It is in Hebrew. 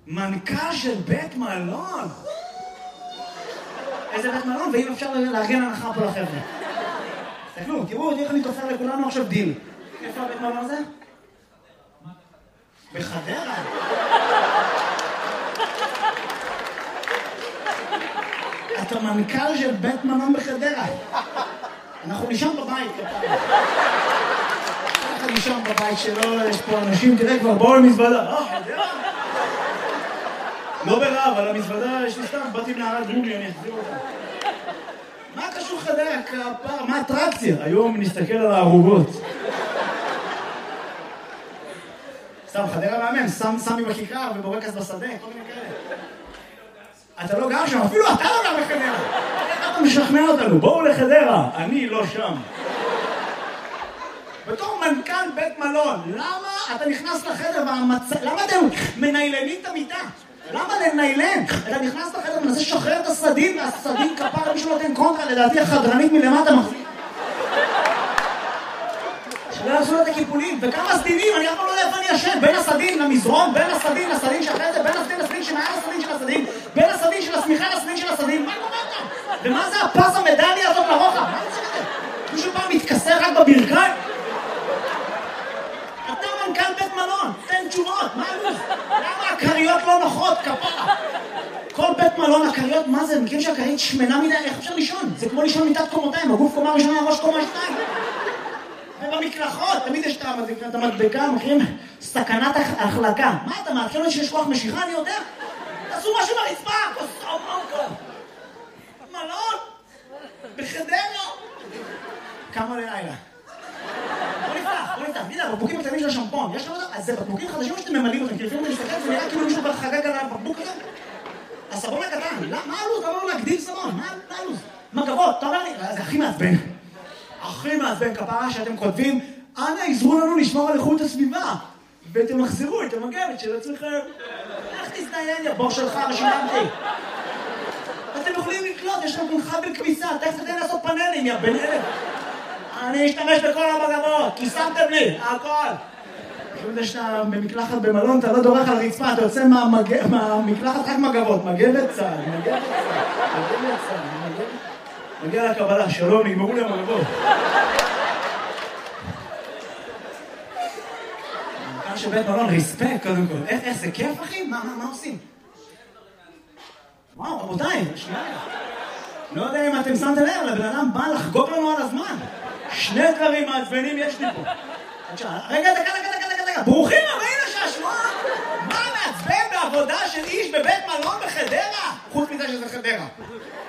מנכ"ל של בית מלון. איזה בית מלון, ואם אפשר לארגן הנחה פה לחבר'ה. תסתכלו, תראו איך אני תופר לכולנו עכשיו דיל. איפה הבית מלון הזה? בחדרה. אתה מנכ"ל של בית מלון בחדרה. אנחנו נשאם בבית. אנחנו נשאם בבית שלו, יש פה אנשים, תראה כבר, בואו למזוודה. חדרה? לא ברע, אבל המזוודה יש לי סתם, באתי מנערת גרובי, אני אחזיר אותה. מה קשור חדרה? כפר, מה האטרקציה? היום נסתכל על הערוגות. סתם, חדרה מאמן, סמי בכיכר ובורקס בשדה, כל מיני כאלה. אתה לא גר שם, אפילו אתה לא גר בחדרה. איך אתה משכנע אותנו? בואו לחדרה, אני לא שם. בתור מנכ"ל בית מלון, למה אתה נכנס לחדר למה אתם מניילנים את המיטה? למה לניילן? אתה נכנס לחדר ומנסה לשחרר את הסדין, והסדין כפר מישהו נותן קונטרה, לדעתי החדרנית מלמטה מחזיק. שלא יעשו לו את הקיפולים, וכמה סדינים, אני אף פעם לא יודע איפה אני ישן, בין הסדין למזרון, בין הסדין לסדין שאחרי זה, בין הסדין לסדין שמעל הסדין של הסדין, בין הסדין של השמיכה לסדין של הסדין, מה קורה כאן? ומה זה הפס המדליה הזאת לרוחב? מה זה זה? מישהו פעם מתכסה רק בברכיים? אתה מנכ"ל בית מלון, תן תשובות, מה הלו"ז? למה הקריות לא נוחות, כפרה? כל בית מלון, הקריות, מה זה? מכירים שהקרית שמנה מדי, איך אפשר לישון? זה כמו לישון מיטת קומותיים, הגוף קומה ראשונה, הראש קומה שתיים. ובמקלחות, תמיד יש את המדבקה, מכירים? סכנת החלקה. מה אתה מעדכן לי שיש כוח משיכה, אני יודע? תעשו משהו ברצפה, כוסו מונקו. מלון? בחדרה? כמה ללילה? בוא נפתח, תגיד, הבקבוקים הקטנים של השמפון, יש לך אותם? אז זה בקבוקים חדשים שאתם ממלאים אותם, כי לפעמים אני מסתכל, זה נראה כאילו מישהו כבר חגג על הבקבוק הזה. הסבון הקטן, מה הלו"ז? אתה אומר להגדיל סבון, מה הלו"ז? מגבות, אתה אומר לי, זה הכי מעצבן. הכי מעצבן כפרה שאתם כותבים, אנא עזרו לנו לשמור על איכות הסביבה, ותמחזרו את המגבת של עצמכם. איך תזדיין, יא בור שלך, שילמתי. אתם יכולים לקלוט, יש לכם כבל כביסה, תכף תתן לעשות פאנלים, יא בן אלף. אני אשתמש בכל המגבות, כי שמתם לי, הכל. כשאתה שאתה במקלחת במלון, אתה לא דורך על הרצפה, אתה יוצא מהמקלחת רק מגבות, מגבת צד, מגיע לקבלה, שלום, נגמרו לי המגבות. מנכ"ל של בית מלון, ריספקט קודם כל. איך זה כיף, אחי? מה עושים? וואו, רבותיי, שנייה. לא יודע אם אתם שמתם לב, לבן אדם בא לחגוג לנו על הזמן. שני דברים מעצבנים יש לי פה. רגע, דקה. ברוכים הבאים לשעשוע. מה מעצבן בעבודה של איש בבית מלון בחדרה? חוץ מזה שזה חדרה.